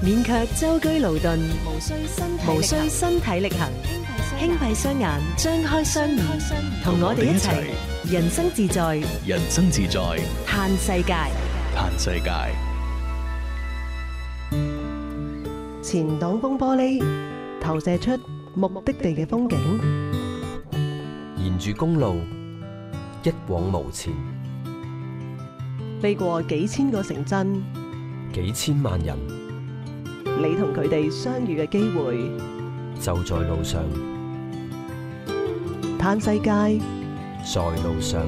免卻舟車勞頓， 無需身體力行， 輕閉雙眼，張開雙耳，同我哋一齊人生自在， 人生自在， 嘆世界。 嘆世界。 前擋風玻璃投射出目的地嘅風景， 沿住公路一往無前， 飛過幾千個城鎮， 幾千萬人， 你同佢哋相遇嘅機會就在路上。 嘆世界， 在路上。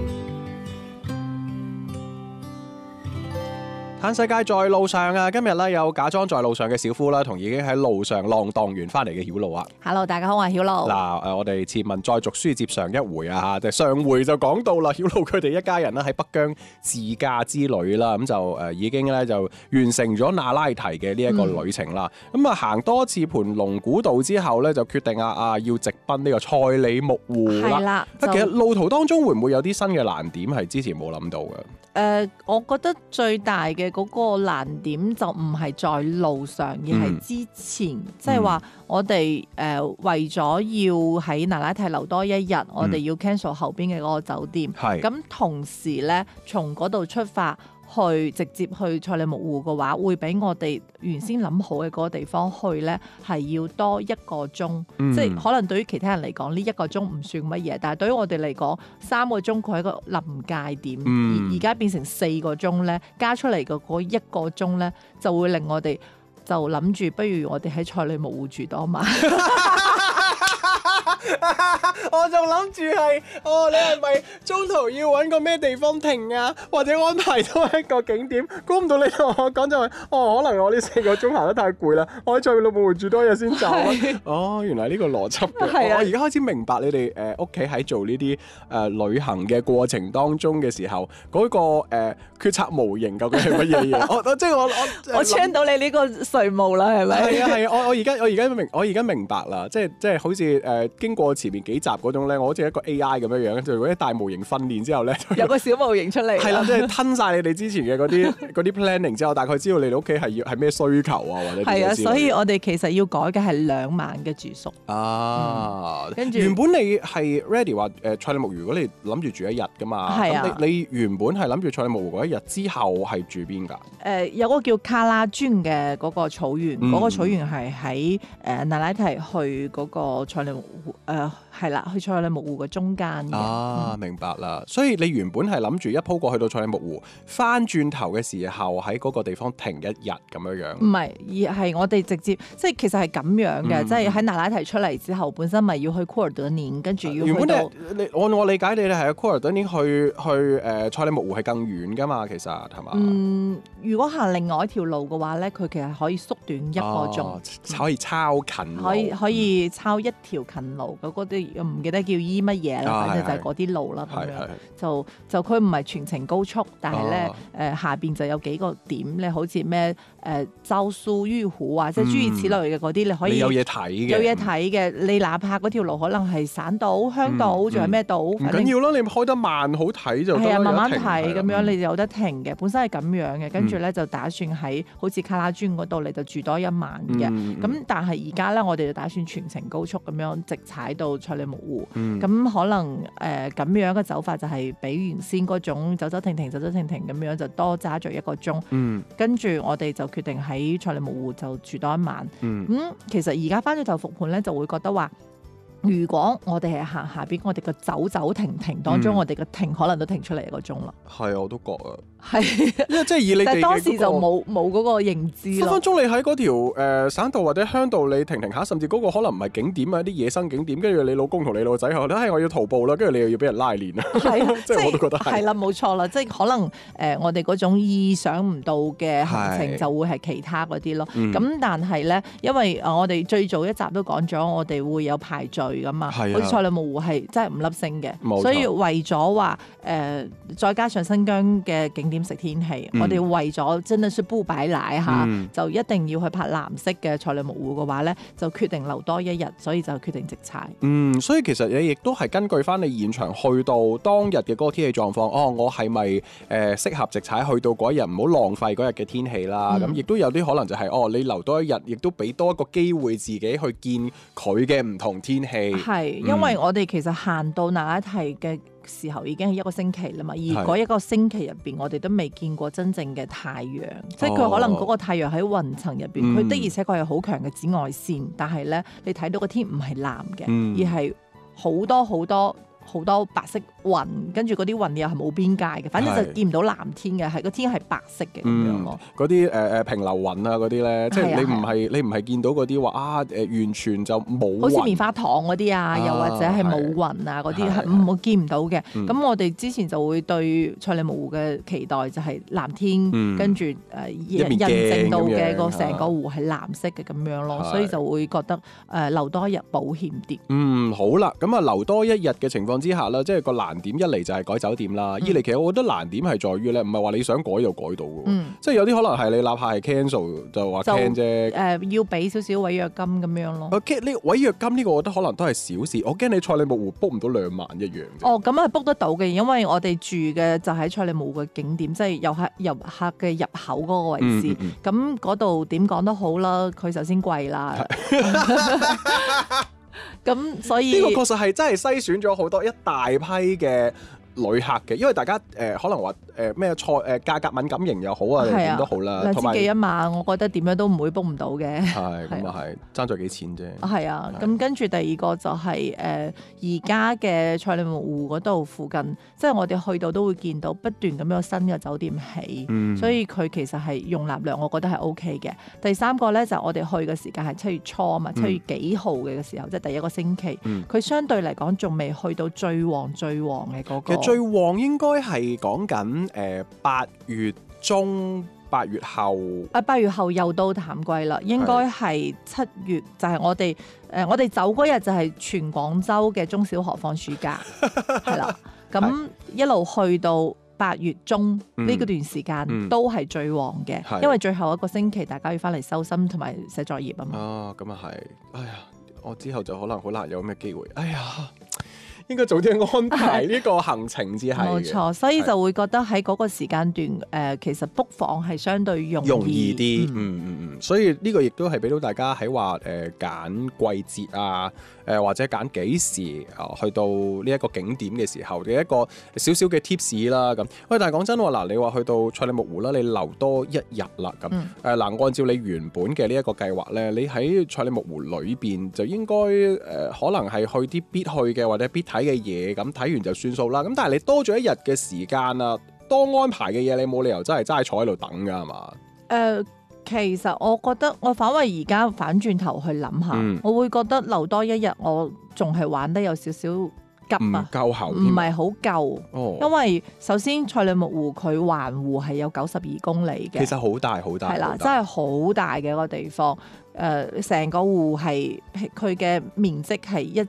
嘆世界在路上啊！今日咧有假裝在路上嘅小夫啦，同已經喺路上浪蕩完翻嚟嘅曉露啊。 Hello， 大家好，我係曉露。 嗱，我哋前文再續書接上一回啊，就上回就講到啦，曉露佢哋一家人咧喺北疆自駕之旅啦，咁就已經咧就完成咗那拉提嘅呢一個旅程啦。咁行多次盤龍古道之後咧，就決定要直奔呢個賽里木湖啦。 係啦， 其實路途當中會唔會有啲新嘅難點係之前冇諗到嘅？ 我覺得最大嘅嗰個難點就唔係在路上，而係之前，即係話我哋為咗要喺那拉提留多一日，我哋要 cancel 後邊嘅嗰個酒店。咁同時咧，從嗰度出發去直接去賽里木湖嘅話，會比我哋原先諗好嘅嗰個地方去咧係要多1個鐘。即係可能對於其他人嚟講呢1個鐘唔算乜嘢，但係對於我哋嚟講3個鐘佢係一個臨界點。而家變成4個鐘咧，加出嚟嘅嗰1個鐘咧，就會令我哋就諗住，不如我哋喺賽里木湖住多晚。 我仲諗住係，你係咪中途要揾個咩地方停啊？或者安排多一個景點？估唔到你同我講就係，可能我呢4個鐘行得太攰啦，我喺賽里木湖住多日先走。原來呢個邏輯嘅。我而家開始明白你哋屋企喺做呢啲旅行嘅過程當中嘅時候，嗰個決策模型究竟係乜嘢嘢？即係我聽到你呢個稅務啦，係咪？ 係啊，我而家明白啦，即係好似經過前面幾集嗰種咧，我好似一個 AI 咁樣樣，就用啲大模型訓練之後咧， 有個小模型出嚟。 係啦，即係吞晒你哋之前嘅嗰啲 planning 之後，大概知道你哋屋企係咩需求啊，或者係啊，所以我哋其實要改嘅係2晚嘅住宿啊。 跟住原本你係 ready 話賽里木湖，如果你諗住住一日噶嘛， 係啊， 你原本係諗住賽里木湖嗰一日之後係住邊㗎？ 有個叫卡拉磚嘅嗰個草原，嗰個草原係喺那拉提去嗰個賽里木湖係啦，去賽里木湖嘅中間嘅。 明白啦。所以你原本係諗住一鋪過去到賽里木湖，翻轉頭嘅時候喺嗰個地方停一日咁樣樣。 唔係，而係我哋直接即係其實係咁樣嘅，即係喺那拉提出嚟之後，本身咪要去庫爾德年，跟住要去到。 你按我理解，你哋係庫爾德年去賽里木湖係更遠㗎嘛？其實係嘛？ 如果行另外一條路嘅話咧，佢其實可以縮短1個鐘， 可以抄近路， 可以抄一條近路嗰啲，唔記得叫乜嘢啦，反正就係嗰啲路啦。咁樣就佢唔係全程高速，但係咧下邊就有幾個點咧，好似咩舟蘇玉湖啊，即係諸如此類嘅嗰啲，你可以有嘢睇嘅。 你哪怕嗰條路可能係散島、鄉島，仲係咩島， 唔緊要啦，你開得慢好睇就係啊，慢慢睇咁樣，你有得停嘅。本身係咁樣嘅，跟住咧就打算喺好似卡拉磚嗰度，你就住多1晚嘅。咁但係而家咧，我哋就打算全程高速咁樣直踩到賽里木湖。咁可能咁樣嘅走法就係比原先嗰種走走停停咁樣就多揸咗1個鐘。跟住我哋就決定喺賽里木湖就住多1晚。其實而家翻咗頭復盤咧，就會覺得話，如果我哋係行下邊，我哋個走走停停當中，我哋個停可能都停出嚟1個鐘啦。 係啊，我都覺啊。 係， 因為即係以你哋但係當時就冇嗰個認知咯。 分分鐘你喺嗰條省道或者鄉道，你停下，甚至嗰個可能唔係景點啊，啲野生景點，跟住你老公同你老仔話，我要徒步啦，跟住你又要俾人拉練啊。係，即係我都覺得係啦，冇錯啦，即係可能我哋嗰種意想唔到嘅行程就會係其他嗰啲咯。咁但係咧，因為我哋最早一集都講咗，我哋會有排序噶嘛，好似賽里木湖係真係5粒星嘅，所以為咗話再加上新疆嘅景景點食天氣，我哋為咗真係不擺奶嚇，就一定要去拍藍色嘅塞里木湖嘅話咧，就決定留多一日，所以就決定直踩。 所以其實你亦都係根據翻你現場去到當日嘅嗰個天氣狀況，我係咪適合直踩去到嗰一日，唔好浪費嗰日嘅天氣啦。咁亦都有啲可能就係你留多一日，亦都俾多一個機會自己去見佢嘅唔同天氣。係， 因為我哋其實行到那拉提嘅時候已經係一個星期啦嘛，而嗰一個星期入邊，我哋都未見過真正嘅太陽，即係佢可能嗰個太陽喺雲層入邊，佢的而且確係好強嘅紫外線，但係咧你睇到個天唔係藍嘅，而係好多白色雲，跟住嗰啲雲又係冇邊界嘅，反正就見唔到藍天嘅，係個天係白色嘅咁樣咯。嗰啲平流雲啊嗰啲咧，即係你唔係見到嗰啲話完全就冇，好似棉花糖嗰啲啊，又或者係冇雲啊嗰啲係我見唔到嘅。咁我哋之前就會對塞里木湖嘅期待就係藍天，跟住印證到嘅個成個湖係藍色嘅咁樣咯，所以就會覺得留多一日保險啲。好啦，咁啊留多一日嘅情況之下啦，即係個難點一嚟就係改酒店啦，二嚟其實我覺得難點係在於咧，唔係話你想改就改到嘅，即係有啲可能係你哪怕係 cancel 就話 cancel 啫， 要俾少少違約金咁樣咯。 呢違約金呢個我覺得可能都係小事，我驚你塞里木湖 book 唔到2萬一樣。 咁係 book 得到嘅，因為我哋住嘅就喺塞里木湖嘅景點，即係遊客嘅入口嗰個位置。咁嗰度點講都好啦，佢首先貴啦。咁所以呢個確實係真係篩選咗好多一大批嘅旅客嘅，因為大家可能話咩價格敏感型又好啊，點都好啦， 同埋2,000幾1萬，我覺得點樣都唔會 book 唔到嘅。 係咁啊，係爭咗幾錢啫。 係啊，咁跟住第二個就係而家嘅塞里木湖嗰度附近，即係我哋去到都會見到不斷咁樣新嘅酒店起，所以佢其實係容納量，我覺得係 OK 嘅。第三個咧就係我哋去嘅時間係7月初啊嘛，7月幾號嘅時候，即係第一個星期，佢相對嚟講仲未去到最旺嘅嗰個。 最旺應該係講緊8月中8月後。 8月後又到淡季啦，應該係7月，就係我哋走嗰日就係全廣州嘅中小學放暑假，係啦。咁一路去到8月中呢段時間都係最旺嘅，因為最後一個星期大家要翻嚟收心同埋寫作業啊嘛。 咁啊係，哎呀，我之後就可能好難有咩機會，哎呀。應該早啲安排呢個行程至係。 冇錯，所以就會覺得喺嗰個時間段，其實 book 房係相對容易啲。所以呢個亦都係俾到大家喺話揀季節啊，或者揀幾時去到呢一個景點嘅時候嘅一個少少嘅 tips 啦。咁喂，但係講真喎，嗱，你話去到塞里木湖啦，你留多1日啦。咁按照你原本嘅呢一個計劃咧，你喺塞里木湖裏邊就應該可能係去啲必去嘅或者必睇嘅嘢，咁睇完就算數啦。咁但係你多咗1日嘅時間啊，多安排嘅嘢，你冇理由真係齋坐喺度等㗎係嘛？ 其實我覺得我反為而家反轉頭去諗下，我會覺得留多1日，我仲係玩得有少少急啊，唔夠喉， 唔係好夠。因為首先塞里木湖佢環湖係有92公里嘅， 其實好大，係啦， 真係好大嘅一個地方。成個湖係佢嘅面積係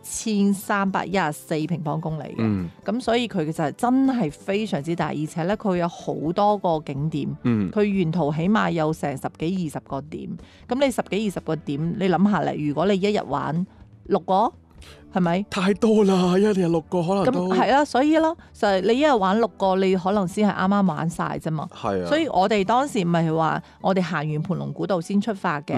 1314平方公里嘅，咁所以佢其實真係非常之大，而且咧佢有好多個景點，佢沿途起碼有成10幾20個點，咁你10幾20個點，你諗下嚟，如果你一日玩6個，係咪？太多啦，一日6個可能都咁係啦，所以咯，就係你一日玩6個，你可能先係啱啱玩晒啫嘛。係啊，所以我哋當時唔係話我哋行完盤龍古道先出發嘅，